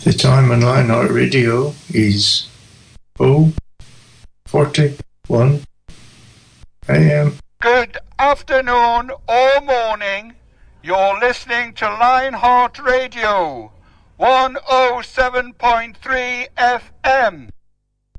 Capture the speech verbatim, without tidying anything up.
The time on Lionheart Radio is oh forty-one a.m. Good afternoon or morning. You're listening to Lionheart Radio, one oh seven point three F M.